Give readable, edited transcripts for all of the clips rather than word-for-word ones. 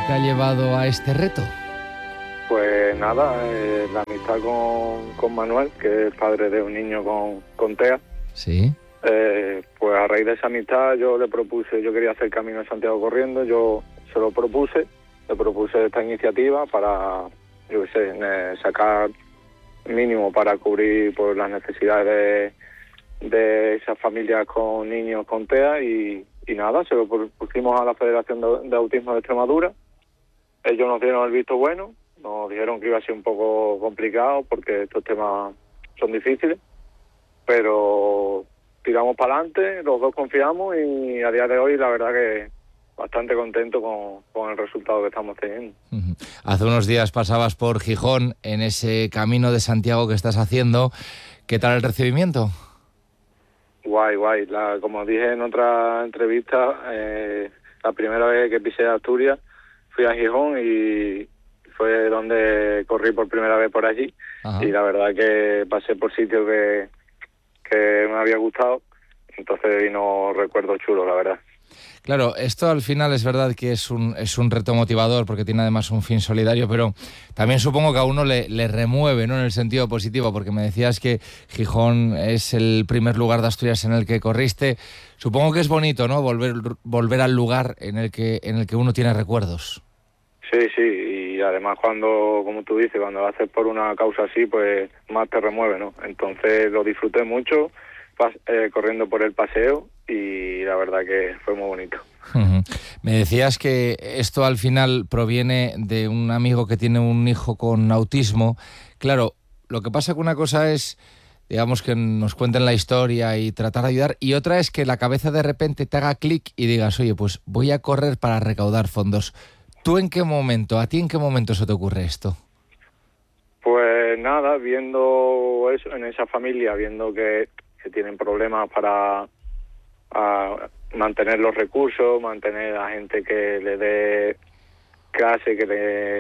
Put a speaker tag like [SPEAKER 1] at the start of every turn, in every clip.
[SPEAKER 1] te ha llevado a este reto?
[SPEAKER 2] Pues nada, la amistad con Manuel, que es padre de un niño con TEA.
[SPEAKER 1] Sí.
[SPEAKER 2] Pues a raíz de esa amistad yo le propuse, yo quería hacer Camino de Santiago corriendo, yo se lo propuse, le propuse esta iniciativa para, yo qué sé, sacar mínimo para cubrir pues, las necesidades de esas familias con niños con TEA y nada, se lo pusimos a la Federación de Autismo de Extremadura. Ellos nos dieron el visto bueno, nos dijeron que iba a ser un poco complicado porque estos temas son difíciles, pero tiramos para adelante, los dos confiamos y a día de hoy la verdad que bastante contento con el resultado que estamos teniendo.
[SPEAKER 1] Hace unos días pasabas por Gijón en ese Camino de Santiago que estás haciendo. ¿Qué tal el recibimiento?
[SPEAKER 2] Guay. Como dije en otra entrevista, la primera vez que pisé Asturias fui a Gijón y fue donde corrí por primera vez por allí.
[SPEAKER 1] Ajá.
[SPEAKER 2] Y la verdad que pasé por sitios que me había gustado, entonces vino recuerdos chulos, la verdad.
[SPEAKER 1] Claro, esto al final es verdad que es un reto motivador porque tiene además un fin solidario, pero también supongo que a uno le remueve, ¿no?, en el sentido positivo, porque me decías que Gijón es el primer lugar de Asturias en el que corriste. Supongo que es bonito, ¿no?, volver al lugar en el que uno tiene recuerdos.
[SPEAKER 2] Sí, y además cuando, como tú dices, cuando lo haces por una causa así, pues más te remueve, ¿no? Entonces lo disfruté mucho corriendo por el paseo y la verdad que fue muy bonito.
[SPEAKER 1] Uh-huh. Me decías que esto al final proviene de un amigo que tiene un hijo con autismo. Claro, lo que pasa que una cosa es, digamos, que nos cuenten la historia y tratar de ayudar, y otra es que la cabeza de repente te haga clic y digas, oye, pues voy a correr para recaudar fondos. ¿Tú en qué momento, a ti en qué momento se te ocurre esto?
[SPEAKER 2] Pues nada, viendo eso en esa familia, viendo que tienen problemas para mantener los recursos, mantener a gente que le dé clase, que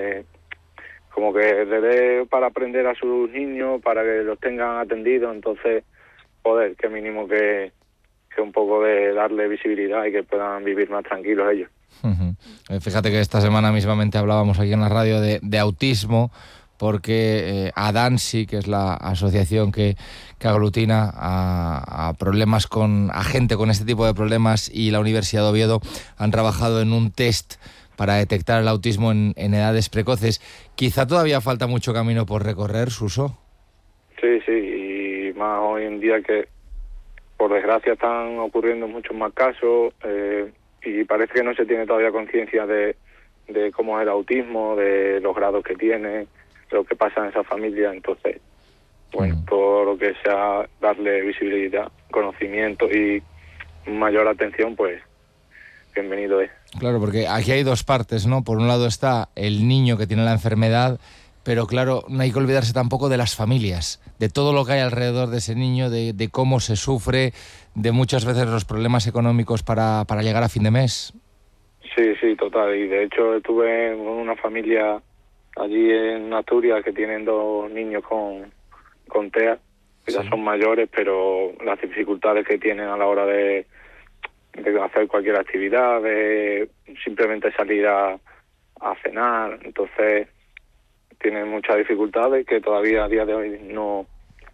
[SPEAKER 2] le dé para aprender a sus niños, para que los tengan atendidos. Entonces, joder, qué mínimo que un poco de darle visibilidad y que puedan vivir más tranquilos ellos.
[SPEAKER 1] Uh-huh. Fíjate que esta semana mismamente hablábamos aquí en la radio de autismo, porque ADANSI, que es la asociación que aglutina a problemas a gente con este tipo de problemas, y la Universidad de Oviedo han trabajado en un test para detectar el autismo en edades precoces. Quizá todavía falta mucho camino por recorrer, Suso.
[SPEAKER 2] Sí, y más hoy en día que por desgracia están ocurriendo muchos más casos y parece que no se tiene todavía conciencia de cómo es el autismo, de los grados que tiene, lo que pasa en esa familia. Entonces, bueno, todo lo que sea darle visibilidad, conocimiento y mayor atención, pues bienvenido es.
[SPEAKER 1] Claro, porque aquí hay dos partes, ¿no? Por un lado está el niño que tiene la enfermedad, pero claro, no hay que olvidarse tampoco de las familias, de todo lo que hay alrededor de ese niño, de cómo se sufre, de muchas veces los problemas económicos para llegar a fin de mes.
[SPEAKER 2] Sí, total. Y de hecho estuve en una familia allí en Asturias que tienen dos niños con TEA, que ya son mayores, pero las dificultades que tienen a la hora de hacer cualquier actividad, de simplemente salir a cenar. Entonces tienen muchas dificultades que todavía a día de hoy no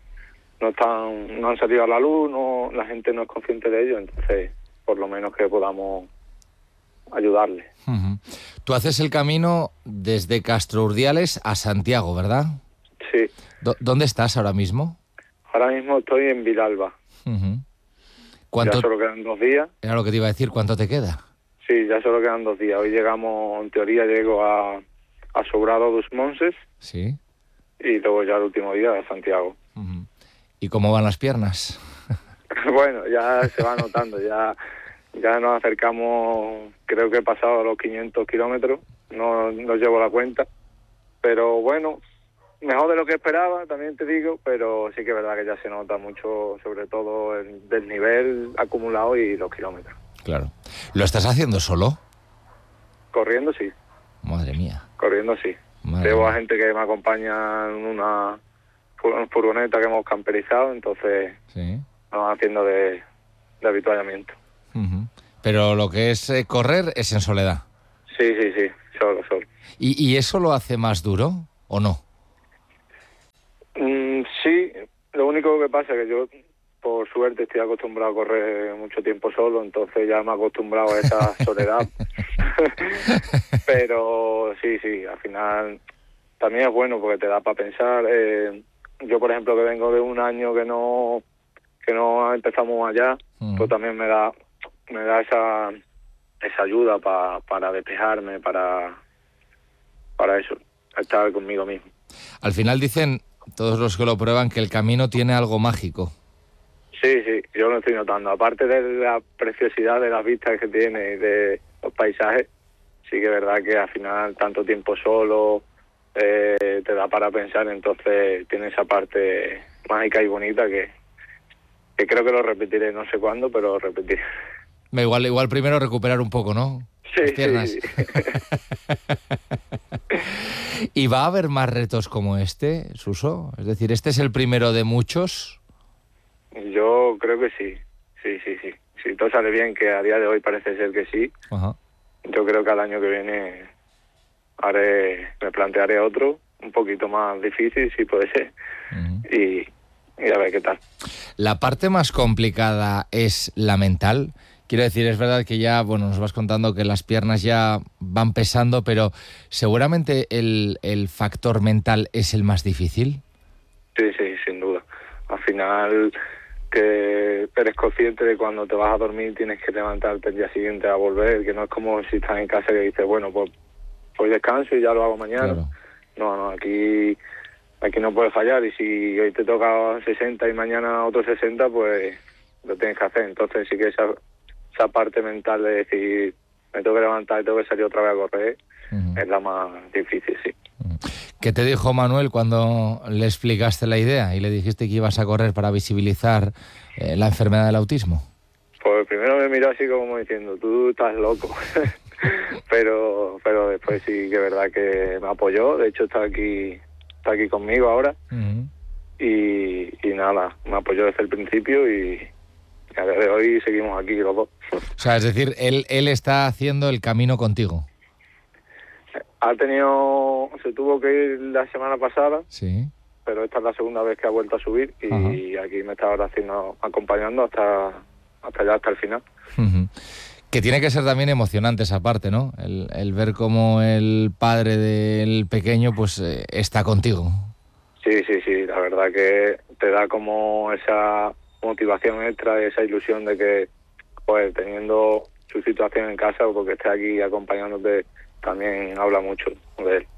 [SPEAKER 2] han salido a la luz, la gente no es consciente de ello. Entonces, por lo menos que podamos ayudarle.
[SPEAKER 1] Uh-huh. Tú haces el camino desde Castro Urdiales a Santiago, ¿verdad?
[SPEAKER 2] Sí.
[SPEAKER 1] ¿Dónde estás ahora mismo?
[SPEAKER 2] Ahora mismo estoy en Vilalba.
[SPEAKER 1] Uh-huh.
[SPEAKER 2] Ya solo quedan 2 días.
[SPEAKER 1] Era lo que te iba a decir, ¿cuánto te queda?
[SPEAKER 2] Sí, ya solo quedan 2 días. Hoy llego a Sobrado dos Monses.
[SPEAKER 1] Sí.
[SPEAKER 2] Y luego ya el último día a Santiago.
[SPEAKER 1] Uh-huh. ¿Y cómo van las piernas?
[SPEAKER 2] Bueno, ya se va notando, ya nos acercamos, creo que he pasado los 500 kilómetros, no llevo la cuenta, pero bueno, mejor de lo que esperaba, también te digo, pero sí que es verdad que ya se nota mucho, sobre todo el desnivel acumulado y los kilómetros.
[SPEAKER 1] Claro. ¿Lo estás haciendo solo?
[SPEAKER 2] Corriendo sí.
[SPEAKER 1] Madre mía.
[SPEAKER 2] Corriendo sí. Llevo a gente que me acompaña en una furgoneta que hemos camperizado, entonces
[SPEAKER 1] sí,
[SPEAKER 2] vamos haciendo de avituallamiento.
[SPEAKER 1] Uh-huh. Pero lo que es correr es en soledad.
[SPEAKER 2] Sí, solo.
[SPEAKER 1] ¿Y eso lo hace más duro o no?
[SPEAKER 2] Sí, lo único que pasa es que yo, por suerte, estoy acostumbrado a correr mucho tiempo solo, entonces ya me he acostumbrado a esa soledad. Pero sí, al final también es bueno porque te da para pensar. Yo, por ejemplo, que vengo de un año que no empezamos allá, pues también me da esa ayuda para despejarme, para eso, estar conmigo mismo.
[SPEAKER 1] Al final dicen todos los que lo prueban que el camino tiene algo mágico.
[SPEAKER 2] Sí, yo lo estoy notando. Aparte de la preciosidad de las vistas que tiene y de los paisajes, sí que es verdad que al final tanto tiempo solo te da para pensar, entonces tiene esa parte mágica y bonita que creo que lo repetiré, no sé cuándo, pero lo repetiré.
[SPEAKER 1] Igual primero recuperar un poco, ¿no?
[SPEAKER 2] Sí,
[SPEAKER 1] las piernas.
[SPEAKER 2] Sí.
[SPEAKER 1] ¿Y va a haber más retos como este, Suso? Es decir, ¿este es el primero de muchos?
[SPEAKER 2] Yo creo que sí. Si todo sale bien, que a día de hoy parece ser que sí.
[SPEAKER 1] Ajá.
[SPEAKER 2] Yo creo que al año que viene me plantearé otro, un poquito más difícil, si puede ser, y a ver qué tal.
[SPEAKER 1] ¿La parte más complicada es la mental? Quiero decir, es verdad que ya, nos vas contando que las piernas ya van pesando, pero seguramente el factor mental es el más difícil.
[SPEAKER 2] Sí, sin duda. Al final, que eres consciente de cuando te vas a dormir tienes que levantarte el día siguiente a volver, que no es como si estás en casa y dices, bueno, pues hoy descanso y ya lo hago mañana. Claro. No, aquí no puedes fallar, y si hoy te toca 60 y mañana otros 60, pues lo tienes que hacer. Entonces sí que esa parte mental de decir, me tengo que levantar y tengo que salir otra vez a correr, es la más difícil, sí.
[SPEAKER 1] ¿Qué te dijo Manuel cuando le explicaste la idea y le dijiste que ibas a correr para visibilizar la enfermedad del autismo?
[SPEAKER 2] Pues primero me miró así como diciendo, tú estás loco. pero después sí que es verdad que me apoyó. De hecho está aquí conmigo ahora. Y nada, me apoyó desde el principio y a día de hoy seguimos aquí los dos.
[SPEAKER 1] O sea, es decir, él está haciendo el camino contigo.
[SPEAKER 2] Se tuvo que ir la semana pasada,
[SPEAKER 1] sí,
[SPEAKER 2] pero esta es la segunda vez que ha vuelto a subir y aquí me está ahora acompañando hasta el final.
[SPEAKER 1] Que tiene que ser también emocionante esa parte, ¿no? El ver cómo el padre del pequeño pues está contigo.
[SPEAKER 2] Sí, la verdad que te da como esa motivación extra, esa ilusión de que, pues, teniendo su situación en casa, porque esté aquí acompañándote, también habla mucho de él.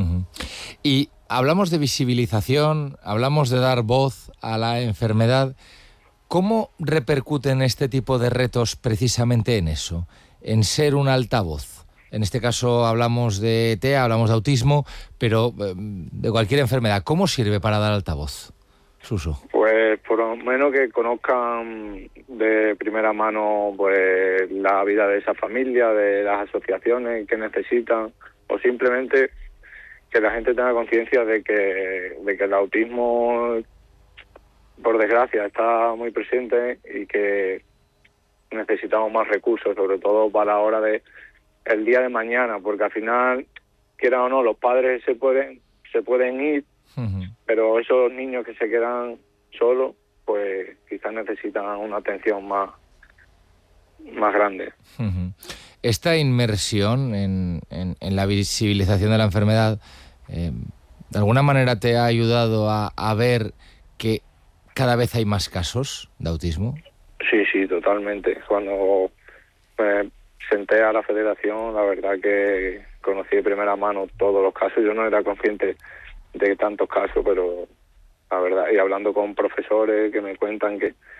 [SPEAKER 1] Y hablamos de visibilización, hablamos de dar voz a la enfermedad. ¿Cómo repercuten este tipo de retos precisamente en eso, en ser un altavoz? En este caso hablamos de TEA, hablamos de autismo, pero de cualquier enfermedad. ¿Cómo sirve para dar altavoz, Suso?
[SPEAKER 2] Pues por lo menos que conozcan de primera mano pues la vida de esa familia, de las asociaciones que necesitan, o simplemente que la gente tenga conciencia de que el autismo, por desgracia, está muy presente y que necesitamos más recursos, sobre todo para la hora de el día de mañana, porque al final, quiera o no, los padres se pueden ir, pero esos niños que se quedan solos, pues quizás necesitan una atención más grande.
[SPEAKER 1] Esta inmersión en la visibilización de la enfermedad, ¿de alguna manera te ha ayudado a ver que cada vez hay más casos de autismo?
[SPEAKER 2] Sí, totalmente. Cuando me senté a la federación, la verdad que conocí de primera mano todos los casos. Yo no era consciente de tantos casos, pero la verdad, y hablando con profesores que me cuentan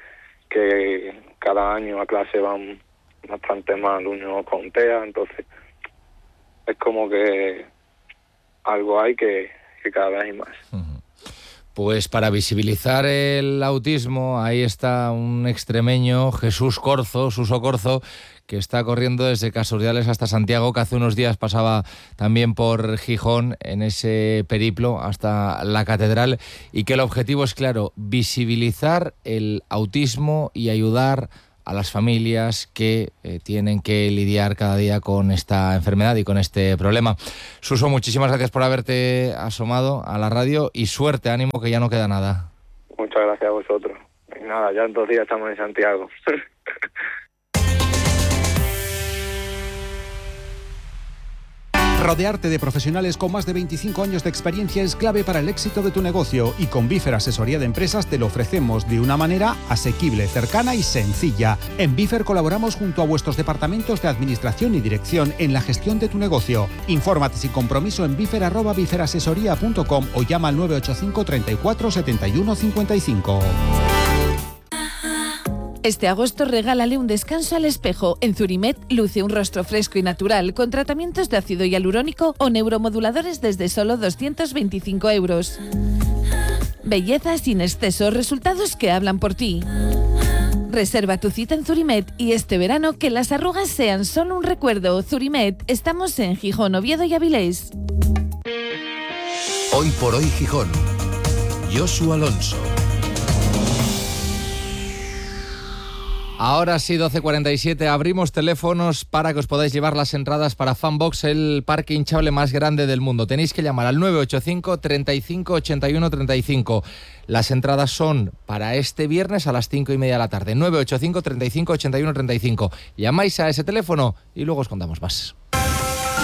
[SPEAKER 2] que cada año a clase van bastante más alumnos con TEA, entonces es como que algo hay que cada vez hay más.
[SPEAKER 1] Pues para visibilizar el autismo, ahí está un extremeño, Suso Corzo, que está corriendo desde Casurdiales hasta Santiago, que hace unos días pasaba también por Gijón en ese periplo hasta la catedral, y que el objetivo es claro, visibilizar el autismo y ayudar a las familias que tienen que lidiar cada día con esta enfermedad y con este problema. Suso, muchísimas gracias por haberte asomado a la radio y suerte, ánimo, que ya no queda nada.
[SPEAKER 2] Muchas gracias a vosotros. Y nada, ya en 2 días estamos en Santiago.
[SPEAKER 3] Rodearte de profesionales con más de 25 años de experiencia es clave para el éxito de tu negocio y con Bifer Asesoría de Empresas te lo ofrecemos de una manera asequible, cercana y sencilla. En Bifer colaboramos junto a vuestros departamentos de administración y dirección en la gestión de tu negocio. Infórmate sin compromiso en bifer@biferasesoría.com o llama al 985 34 71 55.
[SPEAKER 4] Este agosto regálale un descanso al espejo. En Zurimed luce un rostro fresco y natural con tratamientos de ácido hialurónico o neuromoduladores desde solo 225 euros. Belleza sin exceso, resultados que hablan por ti. Reserva tu cita en Zurimed y este verano que las arrugas sean solo un recuerdo. Zurimed, estamos en Gijón, Oviedo y Avilés.
[SPEAKER 5] Hoy por hoy Gijón. Josu Alonso.
[SPEAKER 1] Ahora sí, 12:47, abrimos teléfonos para que os podáis llevar las entradas para Fanbox, el parque hinchable más grande del mundo. Tenéis que llamar al 985 35 81 35. Las entradas son para este viernes a las 5:30 de la tarde. 985 35 81 35. Llamáis a ese teléfono y luego os contamos más.